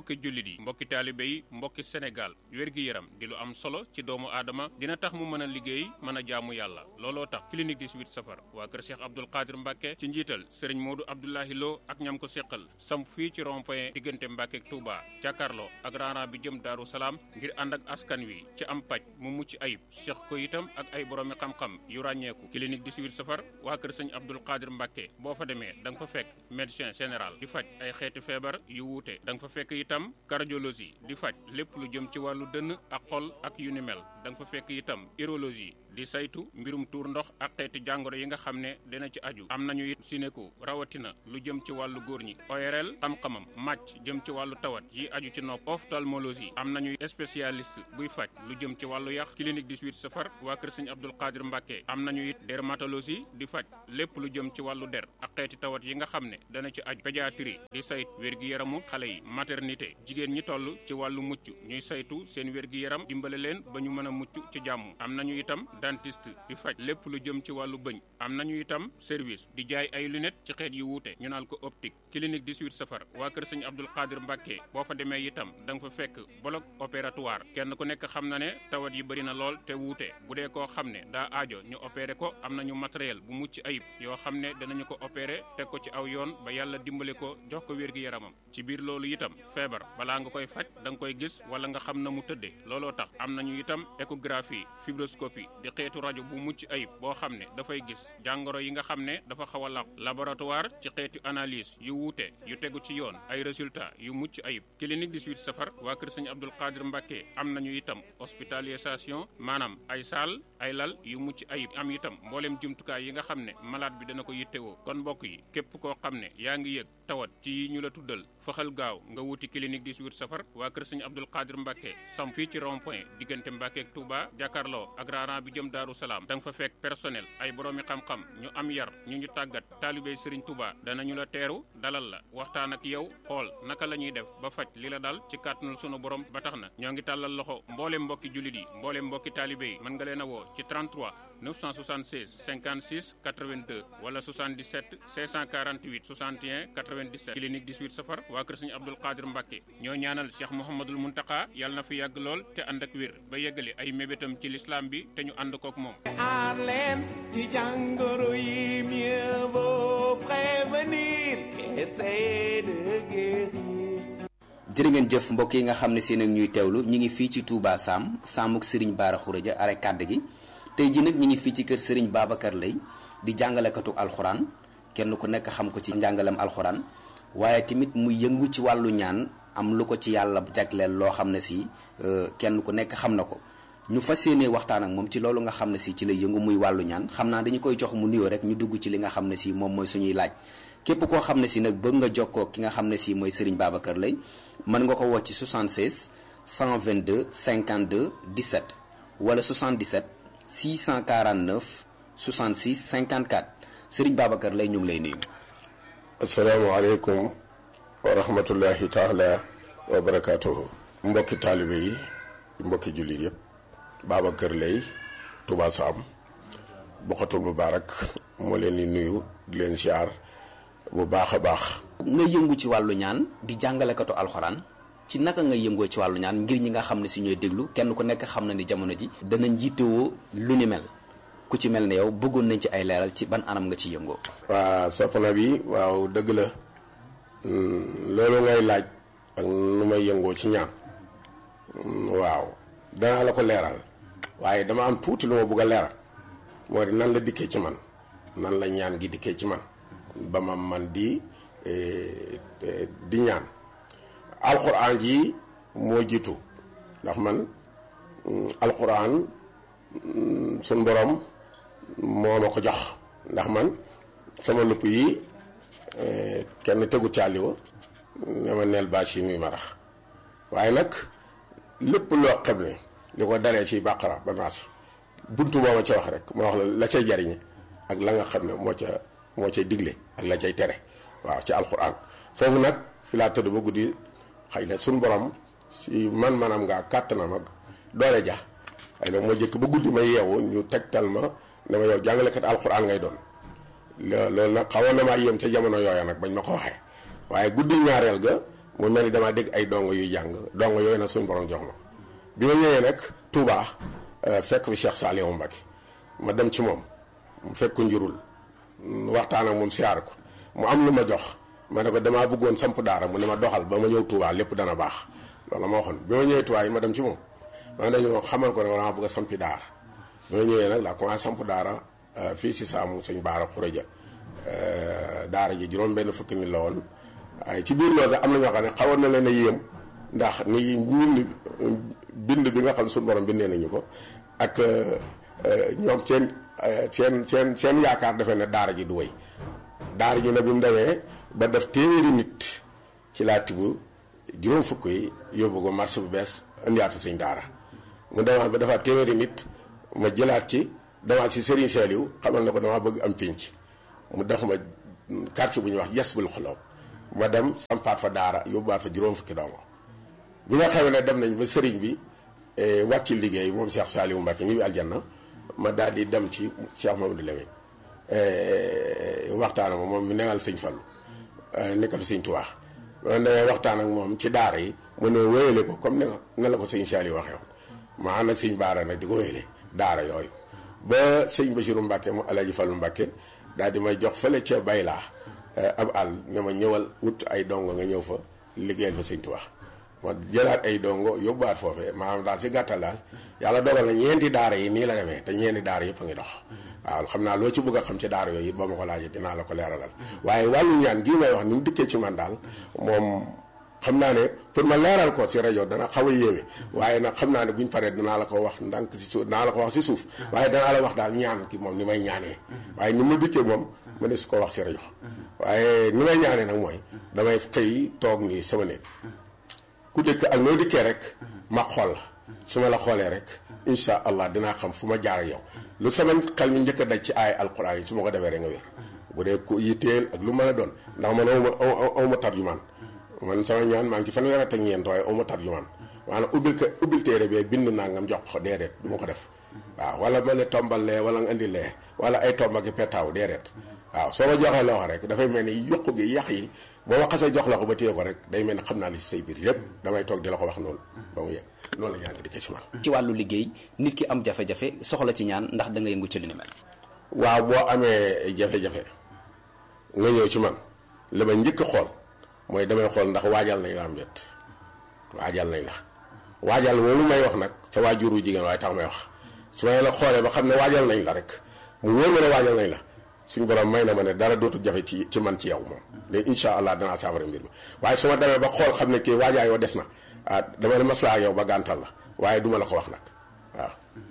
mbokki jullit yi mbokki taalibe yi mbokki Sénégal wér-gi-yaram di lu am solo ci doomu aadama dina tax mu mën a liggéey mën a jaamu yàlla looloo tax clinique 18 safar waa kër Cheikh Abdoul Qadir Mbacke ci njiital Serigne Modou Abdoulahi Lo ak ñam ko seqal samp fii ci rond-point diggante Mbacke ak Touba jàkkaarloo ak raana bi jëm Daaru Salaam ngir ànd ak askan wi ci am paj mu mucc ayib seq ko itam ak ay boroomi xam-xam yu ràññeeku clinique 18 safar waa kër Serigne Abdoul Qadir Mbacke boo fa demee da nga fa fekk médecin général di faj ay xeeti feebar yu wuute da nga fa fekk itam cardiologie di faj lépp lu jëm ci wàllu dënn ak xol ak yu ni mel da nga fa fekk itam urologie di saytu mbirum tuur ndox ak xeeti jàngoro yi nga xam ne dina ci aju am nañu it sinéko rawatina lu jëm ci wàllu góor ñi ORL xam-xamam màcc jëm ci wàllu tawat yi aju ci nopp ophtalmologie am nañu spécialiste buy faj lu jëm ci wàllu yàq clinique 18 safar waa kër Serigne Abdoul Qadir Mbacke am nañu it dermatologie di faj lépp lu jëm ci wàllu der ak xeeti tawat yi nga xam ne dana ci aju pédiatrie di sayt wér-gi-yaramu xale yi maternité jigéen ñi toll ci wàllu mucc ñuy saytu seen wér-gi-yaram dimbale leen ba ñu mën a mucc ci jàmm am nañu itam dentiste di faj lépp lu jëm ci wàllu bëñ am nañu itam service di jaay ay lunettes ci xeet yu wuute ñu naan ko optique clinique 18 safar waa kër Serigne Abdoul Qadir Mbacke boo fa demee itam da nga fa fekk bloc opératoire kenn ku nekk xam na ne tawat yi bëri na lool te wuute bu dee koo xam ne daa aajo ñu opéré ko am nañu matériel bu mucc ayib yoo xam ne danañu ko opéré teg ko ci aw yoon ba yàlla dimbale ko jox ko wér-gi-yaramam ci biir loolu itam feebar balaa nga koy faj da nga koy gis wala nga xam na mu tëddee looloo tax am nañu itam échographie fibroscopie di xeetu rajo bu mucc ayib boo xam ne dafay gis jàngoro yi nga xam ne dafa xaw a làqu laboratoire ci xeetu analyse yu wuute yu tegu ci yoon ay résultats yu mucc ayib clinique 18 safar waa kër Serigne Abdoul Qadir Mbacke am nañu itam hospitalisation maanaam ay saal ay lal yu mucc ayib am itam mbooleem jumtukaay yi nga xam ne malade bi dana ko yittewoo kon mbokk yi képp koo xam ne yaa ngi yëg tawat ci ñu la tuddal faxal gaaw nga wuti clinique 18 safar waa kër Serigne Abdoul Qadir Mbacke sam fii ci rond-point diggante Mbacke ak Touba jàkkaarloo ak raana bi jëm Daaru Salaam da nga fa fekk personnel ay boroomi xam-xam ñu am yar ñu tàggat taalibey Serigne Touba danañu la teeru dalal la waxtaan ak yow xool naka la ñuy def ba faj li la dal ci kàttanul sunu borom ba tax na ñoo ngi tàllal loxo mbooleem mbokki jullit yi mbooleem mbokki taalibe yi mën nga leen a woo ci 33 976 56 82 wala 77 648 61 97 clinique 18 safar waa kër Serigne Abdoul Qadir Mbacke ñoo ñaanal Cheikh Mouhamadoul Mountakha yàlla na fi yàgg lool te ànd ak wér ba yeggali ay mébétam ci lislaam bi te ñu ànd kook moom. aar leen ci jàngoro yi mieux vaut prévenir qu'essayer de guérir. jërë ngeen jëf mbokk yi nga xam ne seen ak ñuy teewlu ñi ngi fii ci Touba Sam Samuk Serigne Bara Khourédia are kàdd gi tey ji nag ñi ngi fii ci kër Serigne Babacar Lay di jàngalekatu alxuraan kenn ku nekk xam ko ci njàngalem alxuraan waaye tamit mu yëngu ci wàllu ñaan am lu ko ci yàlla jagleel loo xam ne si kenn ku nekk xam na ko ñu fas yéenee waxtaan ak moom ci loolu nga xam ne si ci la yëngu muy wàllu ñaan xam naa dañu koy jox mu nuyoo rek ñu dugg ci li nga xam ne si moom mooy suñuy laaj képp koo xam ne si nag bëgg nga jokkoo ki nga xam ne si mooy Serigne Babacar Lay mën nga ko woo ci 76 122 52 17 wala 77 649 66 54 Serigne Babacar Lay ñu ngi lay nuyu. asalaamaaleykum wa rahmatullahi taala wa barakaatuhu. mbokki taalibe yi mbokki jullit yëpp Babacar Lay Touba Sam Bokhatul Moubarak moo leen di nuyu di leen siyaar bu baax a baax. nga yëngu ci wàllu ñaan di jàngalekatu alxuraan ci naka nga yëngoo ci wàllu ñaan ngir ñi nga xam ne si ñooy déglu kenn ku nekk xam na ni jamono ji danañ yittewoo lu ni mel ku ci mel ne yow bëggoon nañ ci ay leeral ci ban anam nga ci yëngoo. waa soxna bi waaw dëgg la loolu ngay laaj ak nu may yëngoo ci ñaan waaw danaa la ko leeral waaye dama am tuuti lu ma bëgg a leeral moo di nan la dikkee ci man nan la ñaan gi dikkee ci man ba ma man di ñaan alxuraan ji moo jiitu ndax man alxuraan suñ borom moo ma ko jox ndax man sama lupp yi kenn tegu caaliwa ne ma neel bâche yi muy marax waaye nag lépp loo xam ne li ko daree ci bàqara ba naas buntu boo ma ca wax rek ma wax la cay jariñe ak la nga xam ne moo cay digle ak la cay tere waaw ci alxuraan foofu nag fi laa tëdd ba guddi xëy na suñ borom si man-manam ngaa kàttanam ak doole ja xëy na moo jëkk ba guddi ma yeewu ñu tegtal ma ne ma yow jàngalekat alxuraan ngay doon loolu nag xawoon na maa yéem ca jamono yooya nag bañ ma ko waxee waaye guddi ñaareel ga mu mel ni damaa dégg ay dongo yuy jàng dongo yooyu nag suñu borom jox ma bi ma ñëwee nag Touba fekk fi Cheikh Saliou Mbacké ma dem ci moom mu fekk ko njurul waxtaan ak moom siyaar ko mu am lu ma jox ma ne ko damaa bëggoon samp daara mu ne ma doxal ba ma ñëw Touba lépp dana baax loolu ma waxoon bi ma ñëwee Touba yi ma dem ci moom ma dañu xamal ko ne dama bëgg a sampi daara bi ma ñëwee nag laa commencé samp daara fii si saamu sëñ Baara Khourédia daara ji juróom benn fukki nit la woon waaye ci biir loolu sax am na ñoo xam ne xawoon na leen a yéem ndax ni bind bi nga xam suñu borom bindee nañu ko ak ñoom seen yaakaar defee ne daara ji du wéy daara ji nag bi mu demee ba def téeméeri nit ci laa tibb juróom fukk yi yóbbu ko marché bu bees indiwaat fi sëñ daara mu demaat ba defaat téeméeri nit ma jëlaat ci demaat si Serigne Saliou xamal na ko dama bëgg am pénc mu def ma quartier bu ñuy wax Yasbul Xuloob ma dem sampaat fa daara yóbbuwaat fa juróom fukki dongo bi nga xamee ne dem nañ ba sëriñ bi wàcc liggéey moom Cheikh Saliou Mbacké ñibbi aljanna ma daal di dem ci Cheikh Mamadou Lamine waxtaan ak moom mi negal sëñ Fallu nekkal sëñ Tuubaa loolu da waxtaan ak moom ci daara yi mu ne wéyale ko comme ne la ko sëñ Saliou waxee woon ma ànd ak sëñ Baara nag di ko wéyale daara yooyu ba sëñ Bassirou Mbacké mu Alaaji Fallu Mbacké daal di may jox fële ca Baylaa ab àll ne ma ñëwal wut ay dongo nga ñëw fa liggéeyal fa sëñ Tuubaa ma jëlaat ay dongo yóbbuwaat foofee maanaam daal si gàttal daal yàlla dogal na ñeenti daara yi nii la demee te ñeenti daara yëpp a ngi dox waaw xam naa loo ci bëgg a xam ci daara yooyu ba ma ko laajee dinaa la ko leeralal waaye wàllu ñaan gii may wax ni mu dikkee ci man daal moom xam naa ne pour ma leeral ko ci rajo dana xaw a yéeme waaye nag xam naa ne buñ paree dinaa la ko wax ndànk si suuf dinaa la ko wax si suuf waaye danaa la wax daal ñaan ki moom ni may ñaanee waaye ni ma dikkee moom ma ne su ko wax si rajo waaye ni may ñaanee nag mooy damay xëy toog nii sama néeg ku dëkk ak noo dikkee rek ma xool la su ma la xoolee rek incha allah dinaa xam fu ma jaar ak yow lu sama xel mi njëkk a daj ci ay alquran yi su ma ko defee rek nga wér bu dee ku yitteel ak lu mën a doon ndax man awma tarjumaan man sama ñaan maa ngi ci fanweer ak ñeent waaye awma tarjumaan maanaam ubbil téere bee bind nangam jox ko déedéet du ma ko def waaw wala ma ne tombal lee wala nga indi lee wala ay tomb ak petaaw déedéet waaw soo ma joxee loxo rek dafay mel ni yokku gi yàq yi boo ma xasee jox la ko ba téye ko rek day mel ni xam naa li si say biir yépp damay toog di la ko wax noonu ba mu yegg noonu la ñaan di ko ci man ci wàllu liggéey nit ki am jafe-jafe soxla ci ñaan ndax da nga yëngu ci li ni mel. waaw boo amee jafe-jafe nga ñëw ci man li ma njëkk a xool mooy damay xool ndax waajal nañ la am déet waajal nañ la waajal loolu may wax nag sa waajuru jigéen waaye tax may wax su may la xoolee ba xam ne waajal nañ la rek mu wóor ma ne waajal nañ la suñu borom may na ma ne dara dootul jafe ci man ci yow moom léegi incha allah danaa saafara mbir mi waaye su ma demee ba xool xam ne kii waajaay yoo des na dama ne maslaa ak yow ba gàntal la waaye duma la ko wax nag waaw.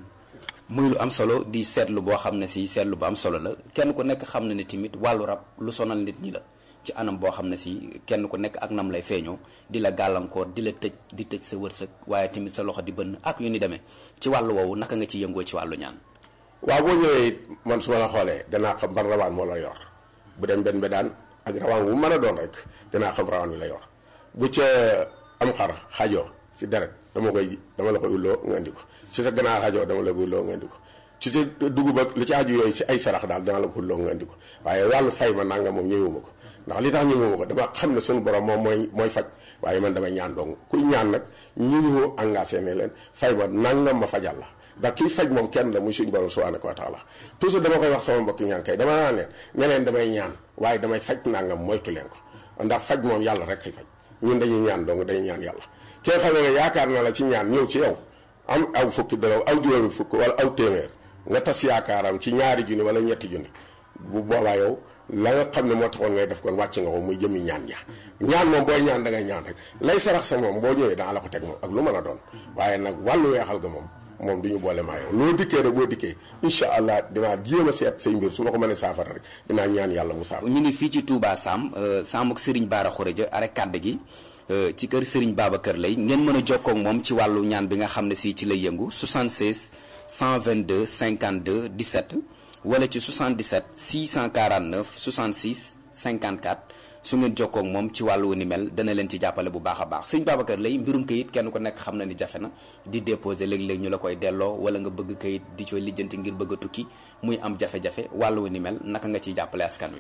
muy lu am solo di seetlu boo xam ne si seetlu bu am solo la kenn ku nekk xam na ne tamit wàllu rab lu sonal nit ñi la ci anam boo xam ne si kenn ku nekk ak nam lay feeñoo di la gàllankoor di la tëj di tëj sa wërsëg waaye tamit sa loxo di bënn ak yu ni demee ci wàllu woowu naka nga ci yëngoo ci wàllu ñaan. waaw boo ñëwee man su ma la xoolee danaa xam ban rawaan moo la yor bu dem benn bedaan ak rawaan bu mën a doon rek danaa xam rawaan wi la yor bu ca am xar xajoo si deret dama la koy ulloo nga indi ko ci sa ganaar xajoo dama la koy ulloo nga indi ko ci sa dugub ak li ci aju yooyu si ay sarax daal dana la ko ulloo nga indi ko waaye wàllu fay ma nanga moom ñëwuma ko ndax li tax ñëwuma ko dama xam ne suñu borom moom mooy faj waaye man damay ñaan dong kuy ñaan nag ñu engagé ne leen fay ma nangam ma fajal la ndax kii faj moom kenn la muy suñu borom subhanahu wa taala toujours dama koy wax sama mbokki ñaan kay dama naan leen ne leen damay ñaan waaye damay faj nangam moytu leen ko ndax faj moom yàlla rek kay faj ñun dañuy ñaan dong dañuy ñaan yàlla ki nga xam ne yaakaar na la ci ñaan ñëw ci yow am aw fukki dërëm aw juróomi fukk wala aw téeméer nga tas yaakaaram ci ñaari junni wala ñetti junni bu boobaa yow la nga xam ne moo taxoon ngay def kon wàcc nga ko muy jëmmi ñaan ja ñaan moom booy ñaan da ngay ñaan rek lay sarax sa moom boo ñëwee danga la ko teg moom ak lu mën a doon waaye nag wàllu weexal ga moom du ñu boole maa yow loo dikkee rek boo dikkee incha allah dinaa jéem a seet say mbir su ma ko mënee saafara rek dinaa ñaan yàlla mu saafara. ñu ngi fii ci Touba Sam Sam ak Serigne Bara Khourédia arek kàdd gi ci kër Serigne Babacar Lay ngeen mën a jokkoo ak moom ci wàllu ñaan bi nga xam ne si ci lay yëngu 76 122 52 17 wala ci 77 649 66 54 su ngeen jokkoo ak moom ci wàllu ni mel dana leen ci jàppale bu baax a baax Serigne Babacar Lay mbirum kayit kenn ko nekk xam na ni jafe na di déposer léeg-léeg ñu la koy delloo wala nga bëgg kayit di cooy lijjanti ngir bëgg a tukki muy am jafe-jafe wàllu ni mel naka nga ciy jàppale askan wi.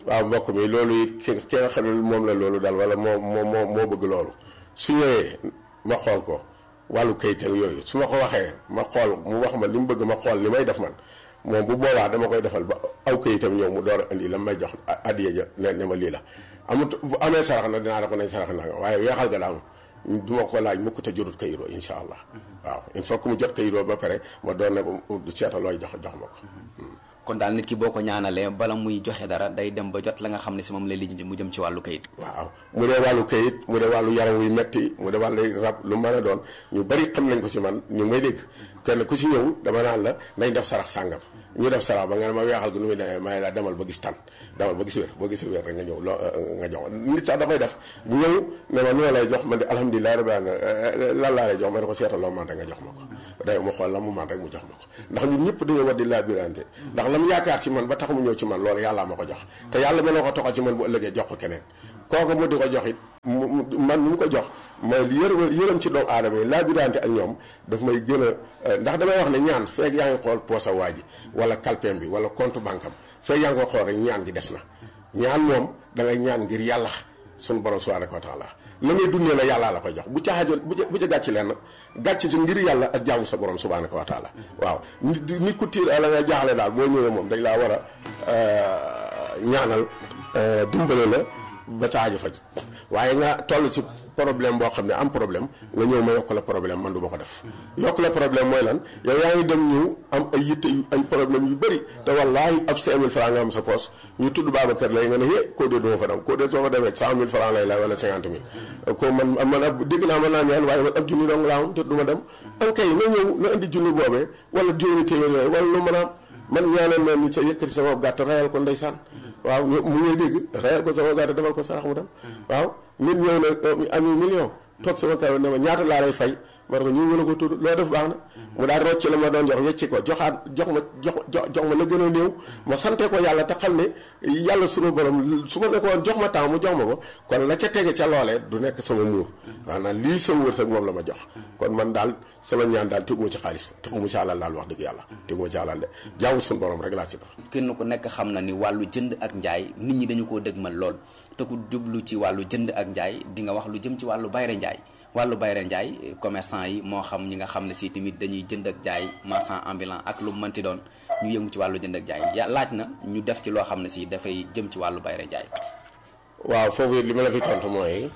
waaw mbokk mi loolu it ki nga xam ne moom la loolu daal wala moo bëgg loolu su ñëwee ma xool ko wàllu kayitam yooyu su ma ko waxee ma xool mu wax ma li mu bëgg ma xool li may def man moom bu boobaa dama koy defal ba aw kayitam ñëw mu door a indi la may jox addiya ja ne ma lii la amut bu amee sarax na dinaa la ko nañ sarax na nga waaye weexal ga daal du ma ko laaj mukk te jotut kayiroo insha allah waaw il faut que mu jot kayiroo ba pare ma doon ne seeta looy jox ma ko. kon daal nit ki boo ko ñaanalee bala muy joxe dara day dem ba jot la nga xam ne si moom lay lijjanti mu jëm ci wàllu kayit. waaw mu dee wàllu kayit mu dee wàllu yaram wuy metti mu dee wàllu rab lu mën a doon ñu bari xam nañ ko ci man ñu may dégg kenn ku ci ñëw dama naan la nañ def sarax sàngam ñu def sarax ba nga ne ma weexal gi nu muy demee may la demal ba gis tan demal ba gis wér boo gisee wér rek nga ñëw nga jox nit sax dafay def ñëw ne ma loo lay jox man de alhamdulilah rabbil alamin lan laa lay jox ma ne ko seetal loo man rek nga jox ma ko day mu xool la mu man rek mu jox ma ko ndax ñun ñëpp dañoo war di labirante ndax la mu yaakaar ci man ba tax mu ñëw ci man loolu yàllaa ma ko jox te yàlla mën na ko toxal ci man bu ëllëgee jox ko keneen kooku mu di ko jox it man mu ko jox mooy yërëm ci doomu aadama yi labirante ak ñoom daf may gën a ndax damay wax ne ñaan feeg yaa ngi xool poosa waa ji wala kalpeem bi wala compte banque am feeg yaa ngi ko xool rek ñaan gi des na ñaan moom da ngay ñaan ngir yàlla suñu borom subhanahu wa taala la ngay dundee la yàllaa la koy jox bu ca xaajoon bu ca gàcc leen gàcc ci ngir yàlla ak jaamu sa borom subhanahu wa taala waaw nit ku tiir la nga jaaxle daal boo ñëwee moom dañ laa war a ñaanal dimbale la ba sa aajo faj waaye nga toll ci problème boo xam ne am problème nga ñëw ma yokk la problème man du ma ko def yokk la problème mooy lan yow yaa ngi dem ñëw am ay yitte ay problème yu bëri te wallaahi ab 5000 francs nga am sa poos ñu tudd Babacar lay nga ne koo dee du ma fa dem koo dee soo fa demee 100000 francs lay la wala 50000 ko man ab dégg naa mën naa ñaan waaye man ab junni dong laa am te du ma dem ankay na ñëw na indi junni boobee wala juróomi téeméer yooyu wala lu mën a am man ñaanal ma ni sa yëkkati sama gàtt rayal ko ndeysaan waaw mu ngay dégg rayal ko sama gàtt defal ko sarax mu dem waaw nit ñëw na ami million toog sama kaw ne ma ñaata laa lay fay ma ne ko ñu mën a ko tudd loo def baax na mu daal rocc la ma doon jox wecci ko jox ma la gën a néew ma sante ko yàlla te xam ne yàlla sunu borom su ma ne ko woon jox ma temps mu jox ma ko kon la ca tege ca loolee du nekk sama muur maanaam lii sama wërsëg moom la ma jox kon man daal sama ñaan daal teguma ci xaalis teguma ci alal daal wax dëgg yàlla teguma ci alal de jaamu sunu borom rek laa ci def. kenn ku nekk xam na ni wàllu jënd ak njaay nit ñi dañu koo dëgmal lool te ku jublu ci wàllu jënd ak njaay di nga wax lu jëm ci wàllu bayre njaay wàllu bayre njaay commerçant yi moo xam ñi nga xam ne si tamit dañuy jënd ak jaay marchand ambulant ak lu mënti doon ñu yëngu ci wàllu jënd ak jaay laaj na ñu def ci loo xam ne si dafay jëm ci wàllu bayre njaay. waaw foofu li ma la fi tontu mooy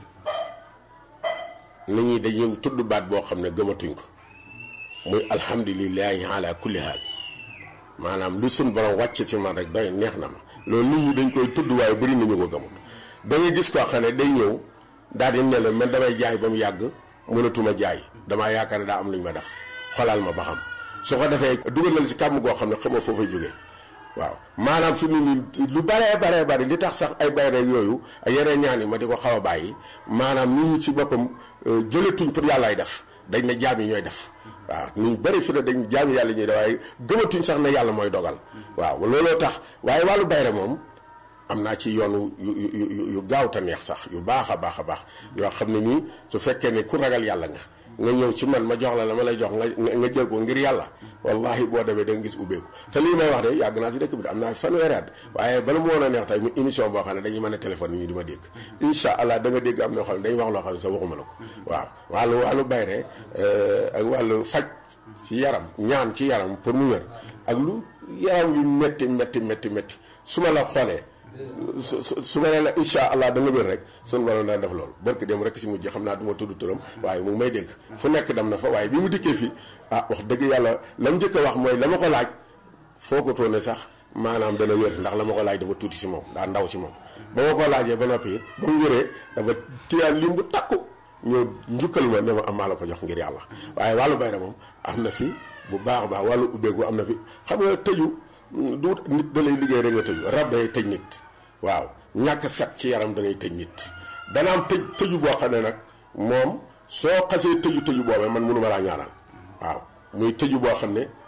nit ñi dañuy tudd baat boo xam ne gëmatuñ ko muy alhamdulilahi ala kulli haal maanaam lu suñ borom wàcc ci man rek doy neex na ma loolu nit ñi dañ koy tudd waaye bëri nañu ko gëmut da ngay gis koo xam ne day ñëw daal di ne la man damay jaay ba mu yàgg mënatuma jaay damaa yaakaar ne daa am lu ñu ma def xolal ma ba xam su ko defee dugal na la si kàmm goo xam ne xamoo foo fay jógee waaw maanaam fi mu nii lu baree bari li tax sax ay bayre yooyu ak yeneen ñaan yi ma di ko xaw a bàyyi maanaam nit ñi ci boppam jëlatuñ pour yàllaay def dañ ne jaam yi ñooy def waaw ñu bëri fi ne dañ jaam yàlla ñuy def waaye gëmatuñ sax ne yàlla mooy dogal waaw looloo tax waaye wàllu bayre moom am naa ci yoonu yu gaaw te neex sax yu baax a baax yoo xam ne nii su fekkee ne ku ragal yàlla nga ñëw ci man ma jox la ma lay jox nga jël ko ngir yàlla wallahi boo demee da nga gis ubbeeku te lii may wax de yàgg naa ci dëkk bi de am naa fanweeri at waaye bala mu woon a neex tey mu émission boo xam ne dañuy mën a téléphone yi ñu di ma dégg incha allah da nga dégg am na xam ne dañuy wax loo xam ne sax waxuma la ko waaw wàllu bayre ak wàllu faj ci yaram ñaan ci yaram pour mu wér ak lu yaram yu métti su ma la xoolee su ma nee la incha allah da nga wér rek sunu borom daan def loolu barke dem rek si mujj xam naa du ma tudd turam waaye mu ngi may dégg fu nekk dem na fa waaye bi mu dikkee fii wax dëgg yàlla la mu njëkk a wax mooy la ma ko laaj foo ko toone sax maanaam dana wér ndax la ma ko laaj dafa tuuti si moom daa ndaw si moom ba ma ko laajee ba noppi it ba mu wéree dafa téyaat lim bu takku ñëw njukkal ma ne ma am maa la ko jox ngir yàlla waaye wàllu bayra moom am na fi bu baax a baax wàllu ubbeeku am na fi xam nga tëju du nit da lay liggéey rek nga tëju rab day tëj nit waaw ñàkk set ci yaram da ngay tëj nit dana am tëju boo xam ne nag moom soo xasee tëju boobee man mënu ma laa ñaanal waaw muy tëju boo xam ne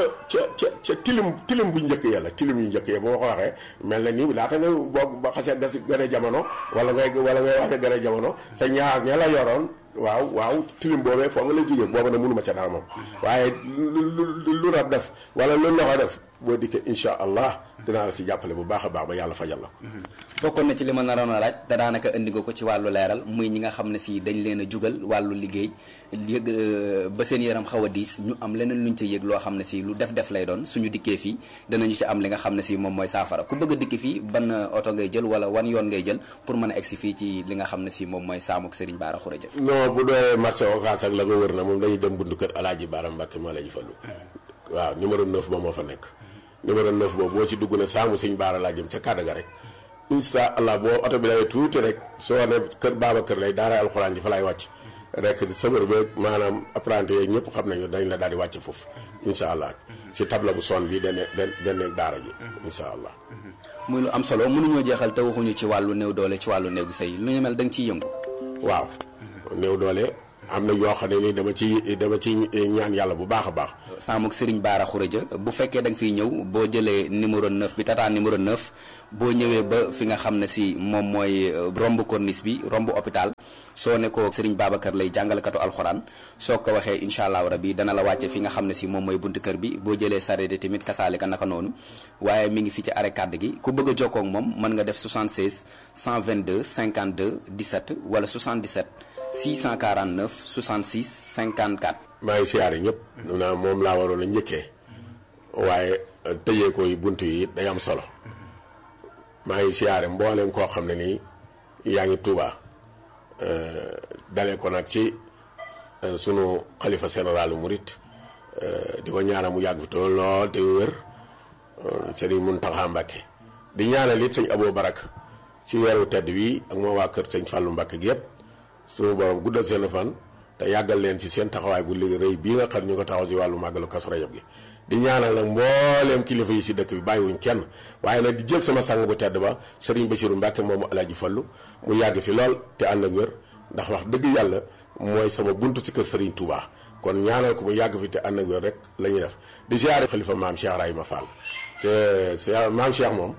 ca tilim bu njëkk yàlla tilim yu njëkk ya bu ma ko waxee mel na ni laata nga boo ba xasee gën a jamono wala ngay wax ne gën a jamono sa ñaar ña la yoroon waaw tilim boobee foo nga lay jógee booba na mënu ma ca dara moom waaye lu rab def wala lu loxo def boo dikkee incha allah dinaa la si jàppale bu baax a baax ba yàlla fajal la ko. bokkoon na ci li ma naroon a laaj te daanaka indi nga ko ci wàllu leeral muy ñi nga xam ne si dañ leen a jugal wàllu liggéey yëg ba seen yaram xaw a diis ñu am leneen luñ ca yëg loo xam ne si lu def lay doon suñu dikkee fii danañu ci am li nga xam ne si moom mooy saafara ku bëgg a dikki fii ban oto ngay jël wala wan yoon ngay jël pour mën a egsi fii ci li nga xam ne si moom mooy saamuk Serigne Bara Khourédia. non bu dee marché Ocass ak la ko wër na moom dañuy dem buntu kër Alaaji Bara Mbàkke moo la ji fallu waaw numéro 9 ba moo fa nekk numéro 9 boobu boo ci dugg ne saamu Serigne Bara laa jëm ca kàddu ga rek incha allah boo oto bi lay tuuti rek soo ne kër Babacar lay daara alxuraan ji fa laay wàcc rek sëbër beeg maanaam apprenti yeeg ñëpp xam nañu dañ la daal di wàcc foofu incha allah ci table bu son bi dene daara ji incha allah. muy lu am solo mënuñoo jeexal te waxuñu ci wàllu néew doole ci wàllu néegu sëy lu ñu mel da nga ciy yëngu. waaw néew doole am na yoo xam ne ni dama ci ñaan yàlla bu baax a baax. saamuk Serigne Bara Khourédia bu fekkee da nga fiy ñëw boo jëlee numéro 9 bi tata numéro 9 boo ñëwee ba fi nga xam ne si moom mooy romb corniche bi romb hôpital soo ne ko Serigne Babacar lay jàngalekatu alxuraan soo ko waxee incha allah rabi dana la wàcce fi nga xam ne si moom mooy buntu kër bi boo jëlee sareet tamit kasaalika naka noonu waaye mi ngi fi ci arrêt kàdd gi ku bëgg a jokkoo ak moom mën nga def 76 122 52 17 wala 77 649 66 54. maa ngi siyaare ñëpp. naa moom laa waroon a njëkkee waaye tëjee ko yi bunt yi day am solo maa ngi siyaare mbooleem koo xam ne nii yaa ngi Touba dalee ko nag ci sunu xalifa général Mouride di ko ñaanal mu yàgg fi tool lool te wér Serigne Mountakha Mbacké di ñaanal it sëñ Abou Barak ci weeru tedd wi ak moo waa kër sëñ Fallou Mbacké gi yëpp sunu borom guddal seen fan te yàggal leen ci seen taxawaay bu léegi rëy bii nga xam ñu ko taxaw si wàllu màggalu Kazu Rajab gi di ñaanal nag mbooleem kilifa yi si dëkk bi bàyyiwuñ kenn waaye nag di jël sama sang bu tedd ba Serigne Bassirou Mbacké moomu Alaaji Fallu mu yàgg fi lool te ànd ak wér ndax wax dëgg yàlla mooy sama buntu ci kër Serigne Touba kon ñaanal ko mu yàgg fi te ànd ak wér rek la ñuy def di ziare xalifa maam Cheikh Rahima Fall c'est maam Cheikh moom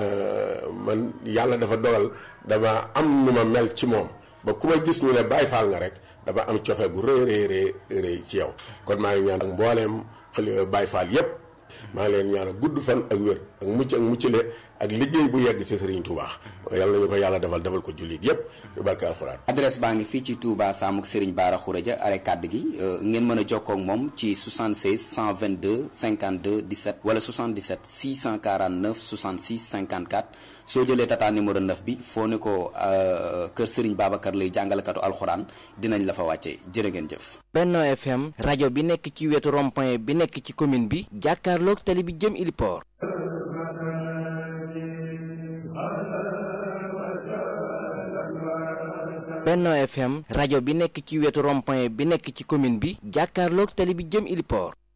man yàlla dafa dogal dama am nu ma mel ci moom ba ku ma gis ñu ne Baye Fall nga rek dama am cofeel gu rëy ci yow kon maa ngi ñaan ak mbooleem xali Baye Fall yépp maa ngi leen ñaan ak gudd fan ak wér ak muccale ak liggéey bu yegg ci Serigne Touba yàlla nañu ko yàlla defal ko jullit yépp di barke alxuraan. adresse baa ngi fii ci Touba Samuk Serigne Bara Khourédia arrêt kàdd gi ngeen mën a jokkoo ak moom ci 76 122 52 17 wala 77 649 66 54 soo jëlee tata numéro 9 bi foo ne ko kër Serigne Babacar lay jàngalekatu alxuraan dinañ la fa wàcce jërë ngeen jëf. Benno FM rajo bi nekk ci wetu rond-point bi nekk ci commune bi jàkkaarloog tali bi jëm Iliport. Benno FM rajo bi nekk ci wetu rond-point bi nekk ci commune bi jàkkaarloog tali bi jëm Iliport.